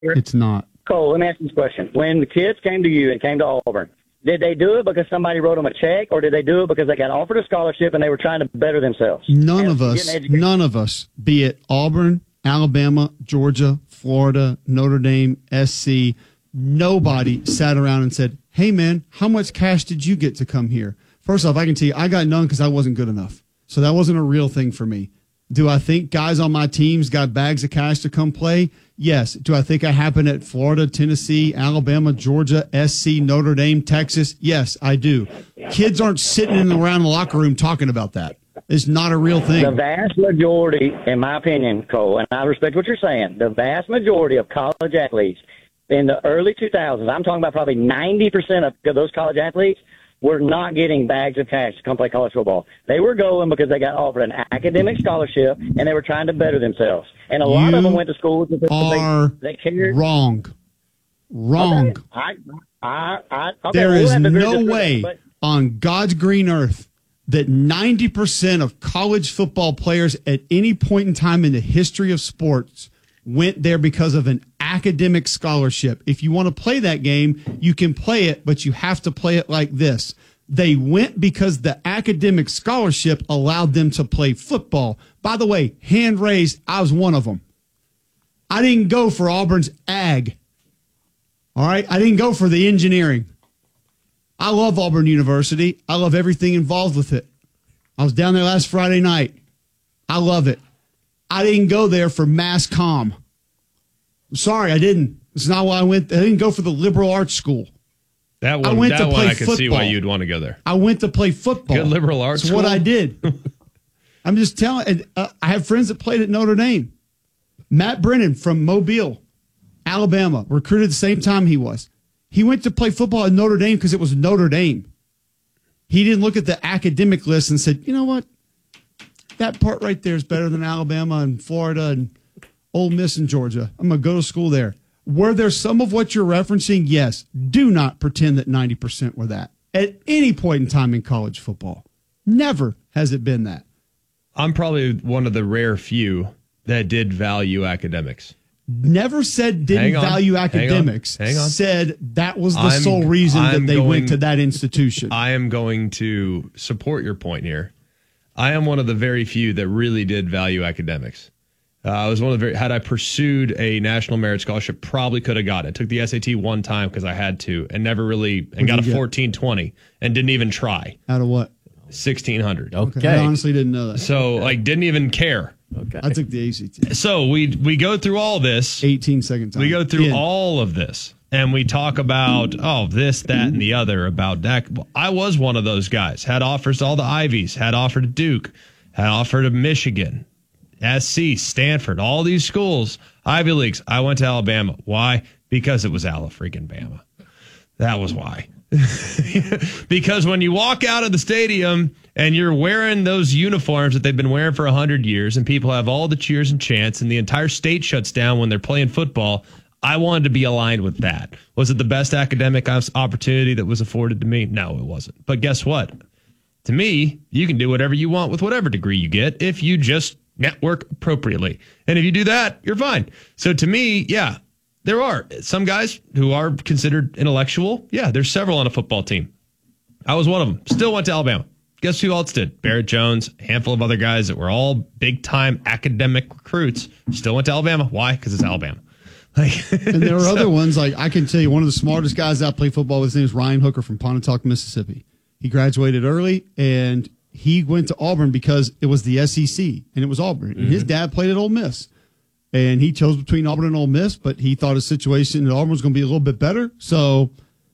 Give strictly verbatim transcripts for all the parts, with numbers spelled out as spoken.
It's not. Cole, let me ask you this question. When the kids came to you and came to Auburn, did they do it because somebody wrote them a check, or did they do it because they got offered a scholarship and they were trying to better themselves? None of us, none of us, be it Auburn, Alabama, Georgia, Florida, Notre Dame, S C, nobody sat around and said, hey, man, how much cash did you get to come here? First off, I can tell you, I got none because I wasn't good enough. So that wasn't a real thing for me. Do I think guys on my teams got bags of cash to come play? Yes. Do I think it happened at Florida, Tennessee, Alabama, Georgia, S C, Notre Dame, Texas? Yes, I do. Kids aren't sitting in around the locker room talking about that. It's not a real thing. The vast majority, in my opinion, Cole, and I respect what you're saying, the vast majority of college athletes in the early two thousands, I'm talking about probably ninety percent of those college athletes, were not getting bags of cash to come play college football. They were going because they got offered an academic scholarship and they were trying to better themselves. And a you lot of them went to school because are they, they cared. Wrong. Wrong. Okay. I, I, I, okay, there we'll is no way but, on God's green earth that ninety percent of college football players at any point in time in the history of sports went there because of an academic scholarship. If you want to play that game, you can play it, but you have to play it like this. They went because the academic scholarship allowed them to play football. By the way, hand raised, I was one of them. I didn't go for Auburn's ag. All right? I didn't go for the engineering. I love Auburn University. I love everything involved with it. I was down there last Friday night. I love it. I didn't go there for mass comm. I'm sorry, I didn't. It's not why I went. I didn't go for the liberal arts school. That one, I went that to one play I can football. see why you'd want to go there. I went to play football. Good liberal arts That's school. what I did. I'm just telling. And, uh, I have friends that played at Notre Dame. Matt Brennan from Mobile, Alabama, recruited the same time he was. He went to play football at Notre Dame because it was Notre Dame. He didn't look at the academic list and said, you know what? That part right there is better than Alabama and Florida and Ole Miss and Georgia. I'm going to go to school there. Were there some of what you're referencing? Yes. Do not pretend that ninety percent were that at any point in time in college football. Never has it been that. I'm probably one of the rare few that did value academics. Never said didn't value academics. Hang on. Hang on. Said that was the I'm, sole reason I'm that they going, went to that institution. I am going to support your point here. I am one of the very few that really did value academics. Uh, I was one of the very, had I pursued a National Merit Scholarship, probably could have got it. Took the S A T one time because I had to and never really, and got a fourteen twenty and didn't even try. Out of what? sixteen hundred. Okay. I honestly didn't know that. So, like, didn't even care. Okay. I took the A C T. So, we we go through all this. eighteen second time. We go through In. all of this. And we talk about, oh, this, that, and the other about that. Well, I was one of those guys. Had offers to all the Ivies. Had offered to Duke. Had offered to Michigan. S C, Stanford, all these schools, Ivy Leagues. I went to Alabama. Why? Because it was Ala freaking Bama. That was why. Because when you walk out of the stadium and you're wearing those uniforms that they've been wearing for one hundred years and people have all the cheers and chants and the entire state shuts down when they're playing football, I wanted to be aligned with that. Was it the best academic opportunity that was afforded to me? No, it wasn't. But guess what? To me, you can do whatever you want with whatever degree you get if you just network appropriately. And if you do that, you're fine. So to me, yeah, there are some guys who are considered intellectual. Yeah, there's several on a football team. I was one of them. Still went to Alabama. Guess who else did? Barrett Jones, a handful of other guys that were all big-time academic recruits. Still went to Alabama. Why? Because it's Alabama. Like, and there are so, other ones, like I can tell you, one of the smartest guys that I play football with, his name is Ryan Hooker from Pontotoc, Mississippi. He graduated early, and he went to Auburn because it was the S E C, and it was Auburn. And mm-hmm. his dad played at Ole Miss. And he chose between Auburn and Ole Miss, but he thought his situation at Auburn was going to be a little bit better. So,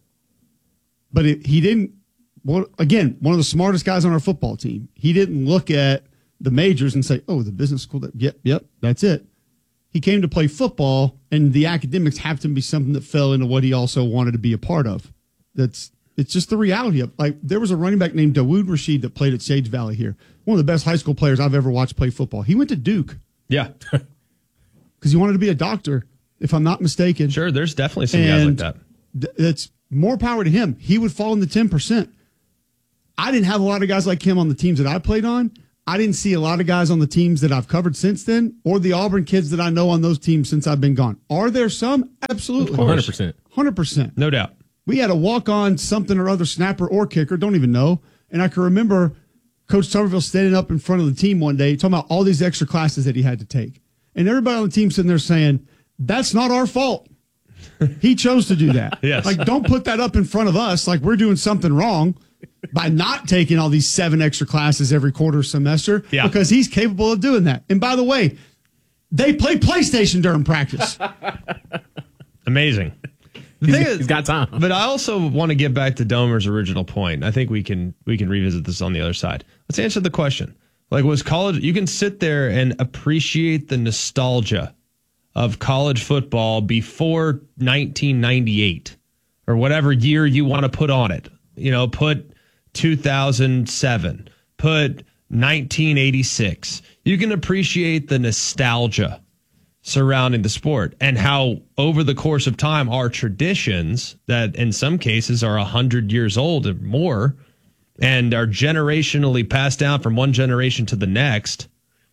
but it, he didn't, well, again, one of the smartest guys on our football team. He didn't look at the majors and say, oh, the business school, that, yep, yep, that's it. He came to play football, and the academics happened to be something that fell into what he also wanted to be a part of. That's It's just the reality of, like, there was a running back named Dawood Rashid that played at Sage Valley here. One of the best high school players I've ever watched play football. He went to Duke. Yeah. Because he wanted to be a doctor, if I'm not mistaken. Sure, there's definitely some guys like that. Th- that's more power to him. He would fall in the ten percent. I didn't have a lot of guys like him on the teams that I played on. I didn't see a lot of guys on the teams that I've covered since then, or the Auburn kids that I know on those teams since I've been gone. Are there some? Absolutely. one hundred percent. one hundred percent. No doubt. We had a walk-on something or other snapper or kicker, don't even know. And I can remember Coach Tuberville standing up in front of the team one day talking about all these extra classes that he had to take. And everybody on the team sitting there saying, that's not our fault. He chose to do that. Yes. Like, don't put that up in front of us like we're doing something wrong by not taking all these seven extra classes every quarter semester, yeah. because he's capable of doing that. And by the way, they play PlayStation during practice. Amazing. The He's, thing is, he's got time. But I also want to get back to Domer's original point. I think we can we can revisit this on the other side. Let's answer the question. Like, was college, you can sit there and appreciate the nostalgia of college football before nineteen ninety-eight or whatever year you want to put on it. You know, put two thousand seven, put nineteen eighty-six. You can appreciate the nostalgia surrounding the sport and how over the course of time our traditions that in some cases are one hundred years old or more and are generationally passed down from one generation to the next,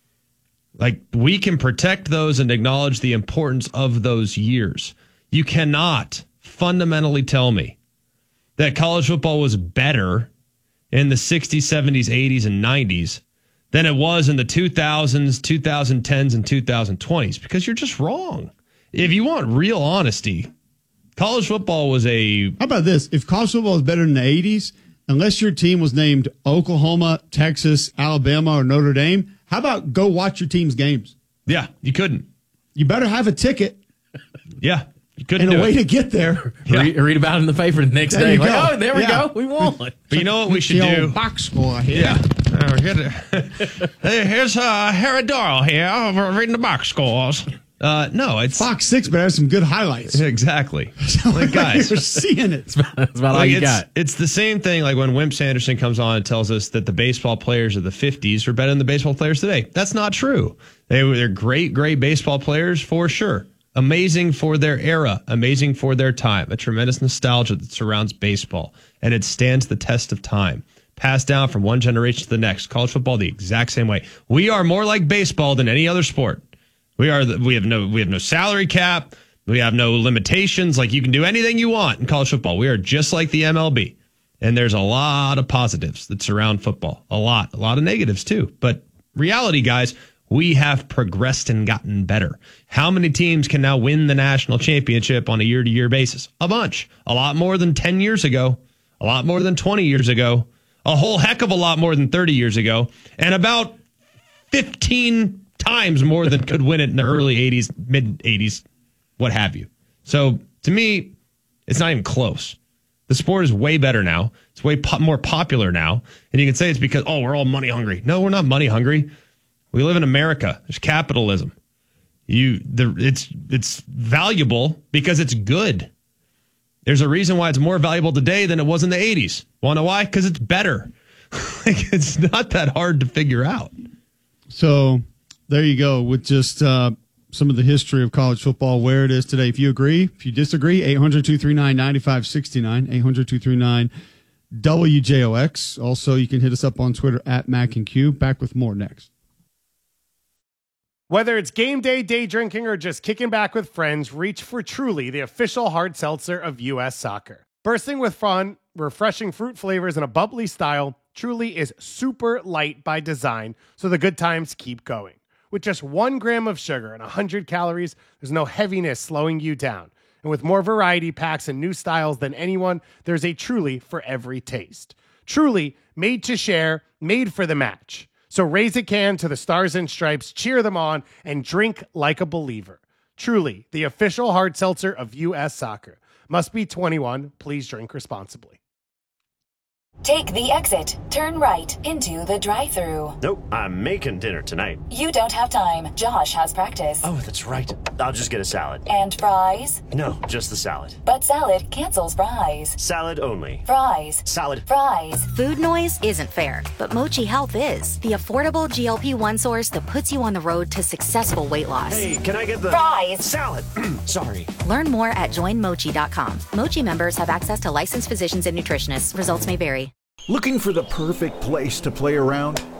like, we can protect those and acknowledge the importance of those years. You cannot fundamentally tell me that college football was better in the sixties, seventies, eighties, and nineties than it was in the two thousands, twenty tens, and twenty twenties, because you're just wrong. If you want real honesty, college football was a... How about this? If college football was better in the eighties, unless your team was named Oklahoma, Texas, Alabama, or Notre Dame, how about go watch your team's games? Yeah, you couldn't. You better have a ticket Yeah, you couldn't and do a way it. to get there. Yeah. Read, read about it in the paper the next There day. you Like, go. oh, there we Yeah. go. We won. But you know what we should The do? old box score here. Yeah. Uh, get it. Hey, here's uh, Harry Doyle here reading the box scores. Uh, no, it's Fox six better have some good highlights. exactly. Like, guys, You're seeing it. That's about all like you it's, got. it's the same thing like when Wimp Sanderson comes on and tells us that the baseball players of the fifties were better than the baseball players today. That's not true. They were they're great, great baseball players for sure. Amazing for their era, amazing for their time, a tremendous nostalgia that surrounds baseball, and it stands the test of time. Passed down from one generation to the next. College football the exact same way. We are more like baseball than any other sport. We are. The, we have no. We have no salary cap. We have no limitations. Like, you can do anything you want in college football. We are just like the M L B, and there's a lot of positives that surround football. A lot. A lot of negatives too. But reality, guys, we have progressed and gotten better. How many teams can now win the national championship on a year-to-year basis? A bunch. A lot more than ten years ago. A lot more than twenty years ago. A whole heck of a lot more than thirty years ago. And about fifteen times more than could win it in the early eighties, mid eighties, what have you. So, to me, it's not even close. The sport is way better now. It's way po- more popular now. And you can say it's because, oh, we're all money hungry. No, we're not money hungry. We live in America. There's capitalism. You, the, it's it's valuable because it's good. There's a reason why it's more valuable today than it was in the eighties. Want to know why? Because it's better. Like, it's not that hard to figure out. So there you go with just uh, some of the history of college football, where it is today. If you agree, if you disagree, eight hundred, two three nine, nine five six nine, eight hundred, two three nine, W J O X. Also, you can hit us up on Twitter at Mac and Q. Back with more next. Whether it's game day, day drinking, or just kicking back with friends, reach for Truly, the official hard seltzer of U S Soccer. Bursting with fun, refreshing fruit flavors, and a bubbly style, Truly is super light by design, so the good times keep going. With just one gram of sugar and one hundred calories, there's no heaviness slowing you down. And with more variety packs and new styles than anyone, there's a Truly for every taste. Truly, made to share, made for the match. So raise a can to the Stars and Stripes, cheer them on, and drink like a believer. Truly, the official hard seltzer of U S Soccer. Must be twenty-one. Please drink responsibly. Take the exit. Turn right into the drive-thru. Nope, I'm making dinner tonight. You don't have time. Josh has practice. Oh, that's right. I'll just get a salad. And fries? No, just the salad. But salad cancels fries. Salad only. Fries. Salad. Fries. Food noise isn't fair, but Mochi Health is. The affordable G L P one source that puts you on the road to successful weight loss. Hey, can I get the... Fries. Salad. Sorry. Learn more at join mochi dot com. Mochi members have access to licensed physicians and nutritionists. Results may vary. Looking for the perfect place to play around?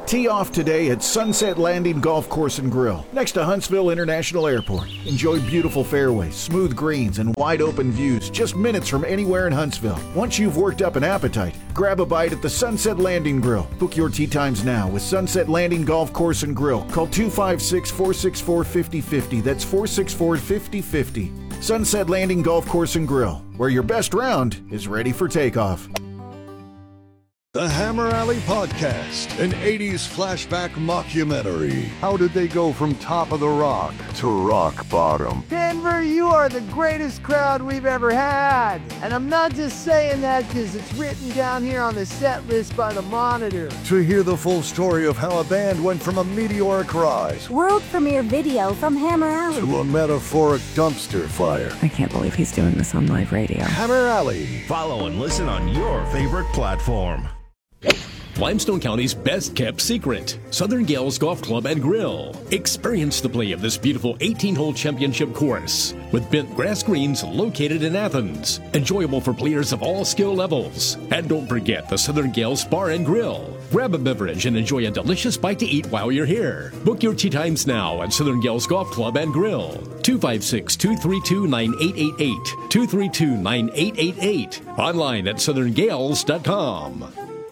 Tee off today at Sunset Landing Golf Course and Grill, next to Huntsville International Airport. Enjoy beautiful fairways, smooth greens, and wide open views just minutes from anywhere in Huntsville. Once you've worked up an appetite, grab a bite at the Sunset Landing Grill. Book your tee times now with Sunset Landing Golf Course and Grill. Call two five six, four six four, five oh five oh. That's four six four, five oh five oh. Sunset Landing Golf Course and Grill, where your best round is ready for takeoff. The Hammer Alley Podcast, an eighties flashback mockumentary. How did they go from top of the rock to rock bottom? Denver, you are the greatest crowd we've ever had. And I'm not just saying that because it's written down here on the set list by the Monitor. To hear the full story of how a band went from a meteoric rise, world premiere video from Hammer Alley, to a metaphoric dumpster fire. I can't believe he's doing this on live radio. Hammer Alley. Follow and listen on your favorite platform. Limestone County's best-kept secret, Southern Gales Golf Club and Grill. Experience the play of this beautiful eighteen-hole championship course with bent grass greens located in Athens. Enjoyable for players of all skill levels. And don't forget the Southern Gales Bar and Grill. Grab a beverage and enjoy a delicious bite to eat while you're here. Book your tee times now at Southern Gales Golf Club and Grill. two five six, two three two, nine eight eight eight. two three two, nine eight eight eight. Online at southern gales dot com.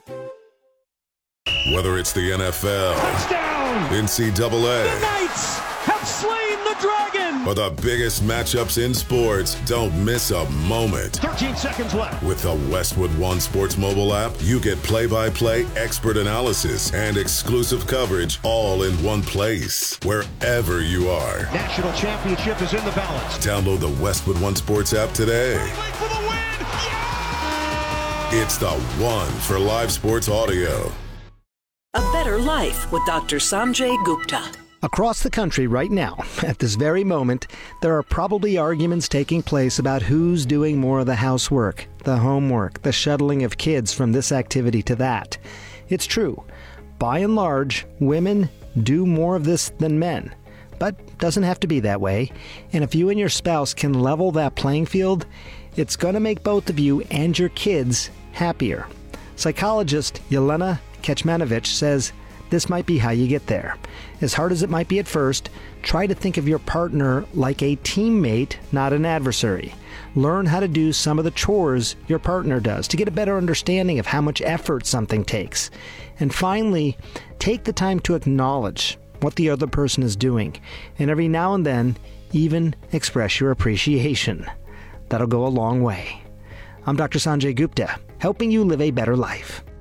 Whether it's the N F L, touchdown, N C double A, the Knights have slain the dragon, or the biggest matchups in sports, don't miss a moment. thirteen seconds left. With the Westwood One Sports mobile app, you get play-by-play, expert analysis, and exclusive coverage all in one place, wherever you are. National championship is in the balance. Download the Westwood One Sports app today. Wait for the win! Yeah! It's the one for live sports audio. A Better Life with Doctor Sanjay Gupta. Across the country right now, at this very moment, there are probably arguments taking place about who's doing more of the housework, the homework, the shuttling of kids from this activity to that. It's true. By and large, women do more of this than men. But doesn't have to be that way. And if you and your spouse can level that playing field, it's going to make both of you and your kids happier. Psychologist Yelena Kecmanovic says this might be how you get there. As hard as it might be at first, try to think of your partner like a teammate, not an adversary. Learn how to do some of the chores your partner does to get a better understanding of how much effort something takes. And finally, take the time to acknowledge what the other person is doing, and every now and then, even express your appreciation. That'll go a long way. I'm Doctor Sanjay Gupta, helping you live a better life.